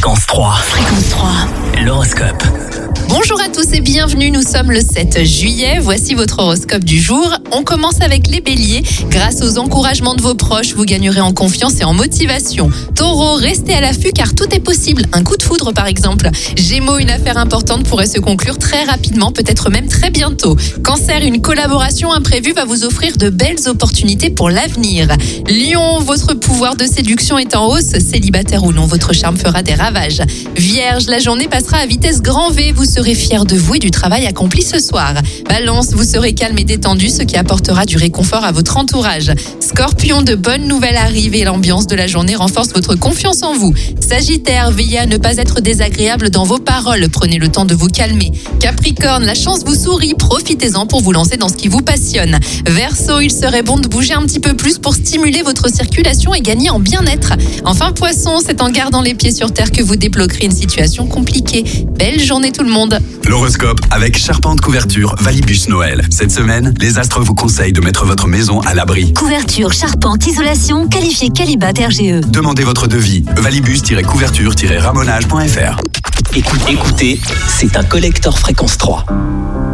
Fréquence 3. Fréquence 3. L'horoscope. Bonjour à tous et bienvenue, nous sommes le 7 juillet, voici votre horoscope du jour. On commence avec les béliers, grâce aux encouragements de vos proches, vous gagnerez en confiance et en motivation. Taureau, restez à l'affût car tout est possible, un coup de foudre par exemple. Gémeaux, une affaire importante pourrait se conclure très rapidement, peut-être même très bientôt. Cancer, une collaboration imprévue va vous offrir de belles opportunités pour l'avenir. Lion, votre pouvoir de séduction est en hausse, célibataire ou non, votre charme fera des ravages. Vierge, la journée passera à vitesse grand V, vous serez fier de vous et du travail accompli ce soir. Balance, vous serez calme et détendu, ce qui apportera du réconfort à votre entourage. Scorpion, de bonnes nouvelles arrivent et l'ambiance de la journée renforce votre confiance en vous. Sagittaire, veillez à ne pas être désagréable dans vos paroles, prenez le temps de vous calmer. Capricorne, la chance vous sourit, profitez-en pour vous lancer dans ce qui vous passionne. Verseau, il serait bon de bouger un petit peu plus pour stimuler votre circulation et gagner en bien-être. Enfin Poisson, c'est en gardant les pieds sur terre que vous débloquerez une situation compliquée. Belle journée tout le monde. L'horoscope avec Charpente Couverture Valibus Noël. Cette semaine, les astres vous conseillent de mettre votre maison à l'abri. Couverture, charpente, isolation, qualifié Qualibat RGE. Demandez votre devis. Valibus-couverture-ramonage.fr. Écoutez, c'est un collector Fréquence 3.